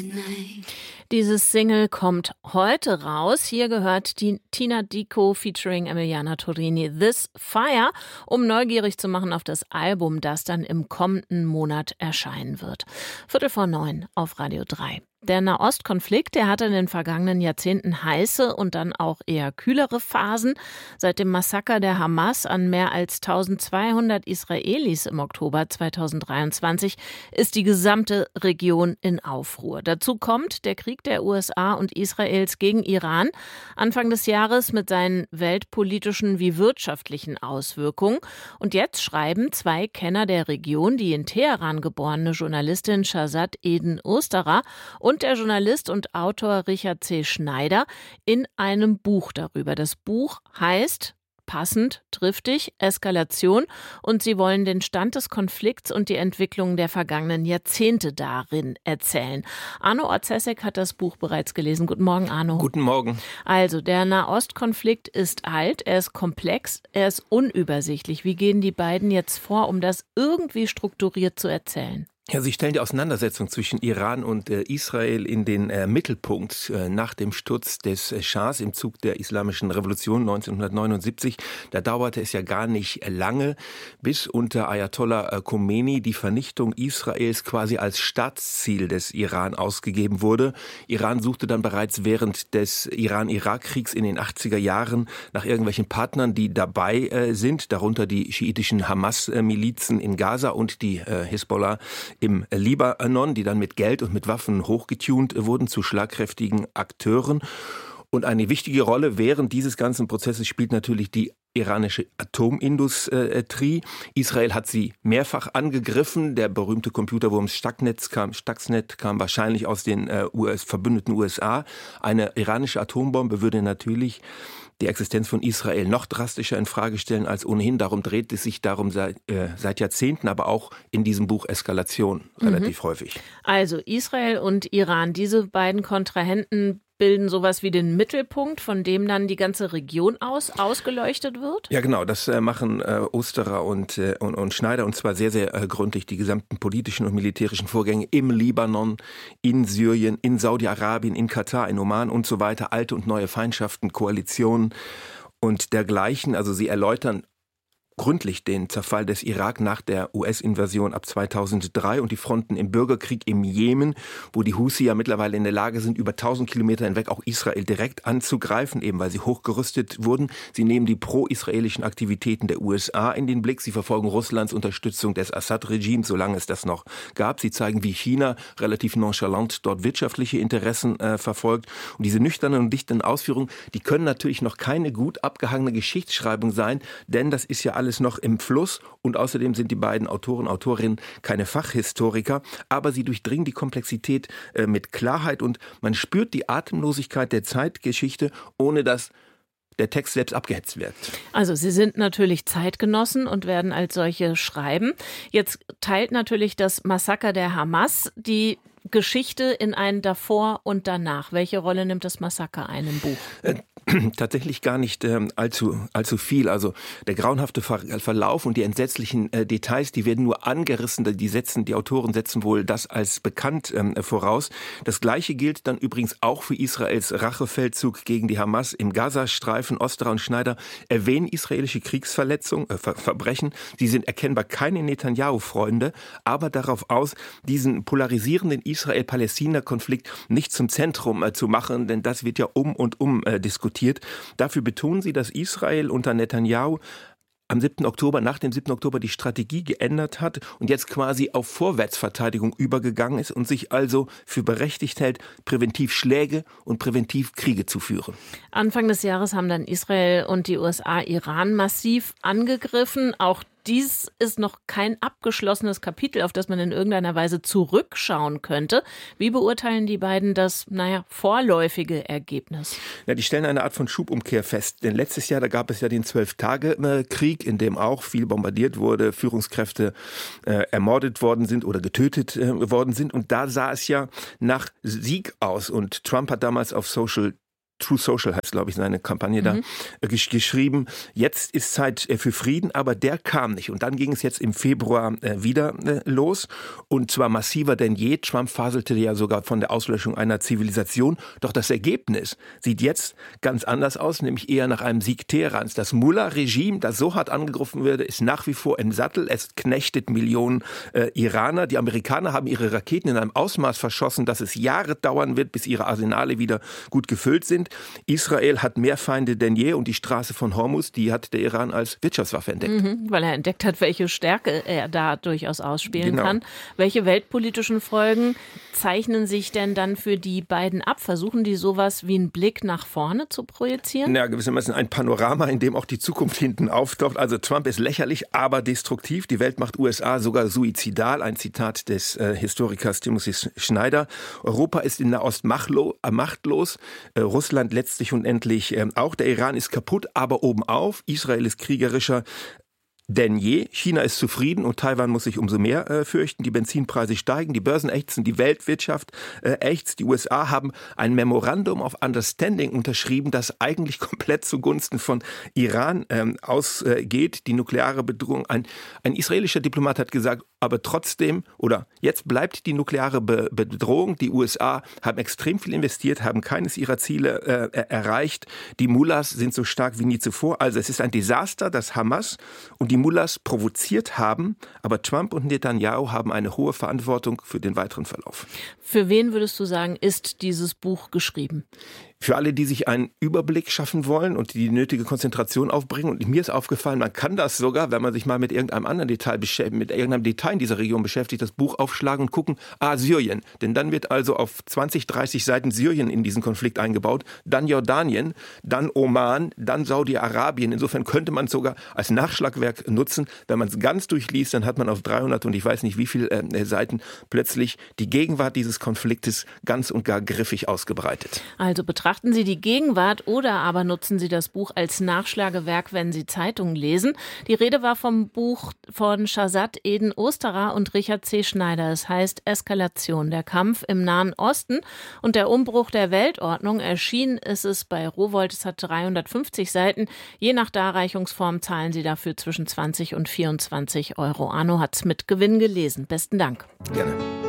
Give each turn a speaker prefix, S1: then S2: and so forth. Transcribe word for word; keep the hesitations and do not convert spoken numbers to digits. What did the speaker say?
S1: Dieses Single kommt heute raus. Hier gehört die Tina Dico featuring Emiliana Torini, This Fire, um neugierig zu machen auf das Album, das dann im kommenden Monat erscheinen wird. Viertel vor neun auf Radio drei. Der Nahostkonflikt, der hatte in den vergangenen Jahrzehnten heiße und dann auch eher kühlere Phasen. Seit dem Massaker der Hamas an mehr als eintausendzweihundert Israelis im Oktober zweitausenddreiundzwanzig ist die gesamte Region in Aufruhr. Dazu kommt der Krieg der U S A und Israels gegen Iran Anfang des Jahres mit seinen weltpolitischen wie wirtschaftlichen Auswirkungen. Und jetzt schreiben zwei Kenner der Region, die in Teheran geborene Journalistin Shahzad Eden Osterer und und der Journalist und Autor Richard C. Schneider in einem Buch darüber. Das Buch heißt passend, triftig, Eskalation, und sie wollen den Stand des Konflikts und die Entwicklung der vergangenen Jahrzehnte darin erzählen. Arno Orzesek hat das Buch bereits gelesen. Guten Morgen, Arno.
S2: Guten Morgen.
S1: Also, der Nahostkonflikt ist alt, er ist komplex, er ist unübersichtlich. Wie gehen die beiden jetzt vor, um das irgendwie strukturiert zu erzählen?
S2: Ja, Sie stellen die Auseinandersetzung zwischen Iran und äh, Israel in den äh, Mittelpunkt äh, nach dem Sturz des äh, Schahs im Zug der Islamischen Revolution neunzehnhundertneunundsiebzig. Da dauerte es ja gar nicht lange, bis unter Ayatollah äh, Khomeini die Vernichtung Israels quasi als Staatsziel des Iran ausgegeben wurde. Iran suchte dann bereits während des Iran-Irak-Kriegs in den achtziger Jahren nach irgendwelchen Partnern, die dabei äh, sind, darunter die schiitischen Hamas-Milizen in Gaza und die äh, Hisbollah im Libanon, die dann mit Geld und mit Waffen hochgetunt wurden zu schlagkräftigen Akteuren. Und eine wichtige Rolle während dieses ganzen Prozesses spielt natürlich die iranische Atomindustrie. Israel hat sie mehrfach angegriffen. Der berühmte Computerwurm Stuxnet kam, Stuxnet kam wahrscheinlich aus den äh, U S, verbündeten U S A. Eine iranische Atombombe würde natürlich die Existenz von Israel noch drastischer in Frage stellen als ohnehin. Darum dreht es sich darum seit, äh, seit Jahrzehnten, aber auch in diesem Buch Eskalation relativ mhm. häufig.
S1: Also Israel und Iran, diese beiden Kontrahenten bilden sowas wie den Mittelpunkt, von dem dann die ganze Region aus ausgeleuchtet wird?
S2: Ja, genau. Das äh, machen äh, Osterer und, äh, und, und Schneider, und zwar sehr, sehr äh, gründlich, die gesamten politischen und militärischen Vorgänge im Libanon, in Syrien, in Saudi-Arabien, in Katar, in Oman und so weiter, alte und neue Feindschaften, Koalitionen und dergleichen. Also sie erläutern gründlich den Zerfall des Irak nach der U S-Invasion ab zweitausenddrei und die Fronten im Bürgerkrieg im Jemen, wo die Husi ja mittlerweile in der Lage sind, über tausend Kilometer hinweg auch Israel direkt anzugreifen, eben weil sie hochgerüstet wurden. Sie nehmen die pro-israelischen Aktivitäten der U S A in den Blick. Sie verfolgen Russlands Unterstützung des Assad-Regimes, solange es das noch gab. Sie zeigen, wie China relativ nonchalant dort wirtschaftliche Interessen äh, verfolgt. Und diese nüchternen und dichten Ausführungen, die können natürlich noch keine gut abgehangene Geschichtsschreibung sein, denn das ist ja alles noch im Fluss, und außerdem sind die beiden Autoren, Autorinnen keine Fachhistoriker, aber sie durchdringen die Komplexität äh, mit Klarheit, und man spürt die Atemlosigkeit der Zeitgeschichte, ohne dass der Text selbst abgehetzt wird.
S1: Also Sie sind natürlich Zeitgenossen und werden als solche schreiben. Jetzt teilt natürlich das Massaker der Hamas die Geschichte in ein Davor und Danach. Welche Rolle nimmt das Massaker ein im Buch?
S2: Äh, tatsächlich gar nicht äh, allzu, allzu viel. Also der grauenhafte Ver- Verlauf und die entsetzlichen äh, Details, die werden nur angerissen. Die, setzen, die Autoren setzen wohl das als bekannt ähm, voraus. Das Gleiche gilt dann übrigens auch für Israels Rachefeldzug gegen die Hamas im Gazastreifen. Osterer und Schneider erwähnen israelische Kriegsverletzungen, äh, Ver- Verbrechen. Sie sind erkennbar keine Netanyahu-Freunde, aber darauf aus, diesen polarisierenden Israel-Palästina-Konflikt nicht zum Zentrum äh, zu machen, denn das wird ja um und um äh, diskutiert. Dafür betonen sie, dass Israel unter Netanyahu am siebten Oktober, nach dem siebten Oktober die Strategie geändert hat und jetzt quasi auf Vorwärtsverteidigung übergegangen ist und sich also für berechtigt hält, präventiv Schläge und präventiv Kriege zu führen.
S1: Anfang des Jahres haben dann Israel und die U S A Iran massiv angegriffen. Auch dies ist noch kein abgeschlossenes Kapitel, auf das man in irgendeiner Weise zurückschauen könnte. Wie beurteilen die beiden das, naja, vorläufige Ergebnis?
S2: Ja, die stellen eine Art von Schubumkehr fest. Denn letztes Jahr, da gab es ja den Zwölf-Tage-Krieg, in dem auch viel bombardiert wurde, Führungskräfte äh, ermordet worden sind oder getötet äh, worden sind. Und da sah es ja nach Sieg aus. Und Trump hat damals auf Social True Social heißt, glaube ich, seine Kampagne da,
S1: Mhm.
S2: äh, gesch- geschrieben, jetzt ist Zeit äh, für Frieden, aber der kam nicht. Und dann ging es jetzt im Februar äh, wieder äh, los und zwar massiver denn je. Trump faselte ja sogar von der Auslöschung einer Zivilisation. Doch das Ergebnis sieht jetzt ganz anders aus, nämlich eher nach einem Sieg Teherans. Das Mullah-Regime, das so hart angegriffen wurde, ist nach wie vor im Sattel. Es knechtet Millionen äh, Iraner. Die Amerikaner haben ihre Raketen in einem Ausmaß verschossen, dass es Jahre dauern wird, bis ihre Arsenale wieder gut gefüllt sind. Israel hat mehr Feinde denn je und die Straße von Hormuz, die hat der Iran als Wirtschaftswaffe entdeckt.
S1: Mhm, weil er entdeckt hat, welche Stärke er da durchaus ausspielen
S2: Genau.
S1: kann. Welche weltpolitischen Folgen zeichnen sich denn dann für die beiden ab? Versuchen die sowas wie einen Blick nach vorne zu projizieren?
S2: Ja, gewissermaßen ein Panorama, in dem auch die Zukunft hinten auftaucht. Also Trump ist lächerlich, aber destruktiv. Die Welt macht U S A sogar suizidal. Ein Zitat des äh, Historikers Timothy Schneider. Europa ist in Nahost machtlo- äh, machtlos. Äh, Russland letztlich und endlich äh, auch. Der Iran ist kaputt, aber obenauf. Israel ist kriegerischer denn je. China ist zufrieden und Taiwan muss sich umso mehr äh, fürchten. Die Benzinpreise steigen, die Börsen ächzen, die Weltwirtschaft äh, ächzt. Die U S A haben ein Memorandum of Understanding unterschrieben, das eigentlich komplett zugunsten von Iran ähm, ausgeht. Die nukleare Bedrohung. Ein, ein israelischer Diplomat hat gesagt, aber trotzdem, oder jetzt bleibt die nukleare Be- Bedrohung. Die U S A haben extrem viel investiert, haben keines ihrer Ziele äh, erreicht. Die Mullahs sind so stark wie nie zuvor. Also es ist ein Desaster, dass Hamas und die Mullahs provoziert haben, aber Trump und Netanyahu haben eine hohe Verantwortung für den weiteren Verlauf.
S1: Für wen würdest du sagen, ist dieses Buch geschrieben?
S2: Für alle, die sich einen Überblick schaffen wollen und die die nötige Konzentration aufbringen. Und mir ist aufgefallen, man kann das sogar, wenn man sich mal mit irgendeinem anderen Detail beschäftigt, mit irgendeinem Detail in dieser Region beschäftigt, das Buch aufschlagen und gucken, ah, Syrien. Denn dann wird also auf zwanzig, dreißig Seiten Syrien in diesen Konflikt eingebaut, dann Jordanien, dann Oman, dann Saudi-Arabien. Insofern könnte man es sogar als Nachschlagwerk nutzen. Wenn man es ganz durchliest, dann hat man auf dreihundert und ich weiß nicht wie viele äh, Seiten plötzlich die Gegenwart dieses Konfliktes ganz und gar griffig ausgebreitet.
S1: Also betrachten Sie die Gegenwart oder aber nutzen Sie das Buch als Nachschlagewerk, wenn Sie Zeitungen lesen. Die Rede war vom Buch von Shahzad Eden Osterer und Richard C. Schneider. Es heißt Eskalation, der Kampf im Nahen Osten und der Umbruch der Weltordnung. Erschienen ist es bei Rowohlt. Es hat dreihundertfünfzig Seiten. Je nach Darreichungsform zahlen Sie dafür zwischen zwanzig und vierundzwanzig Euro. Arno hat es mit Gewinn gelesen. Besten Dank.
S2: Gerne.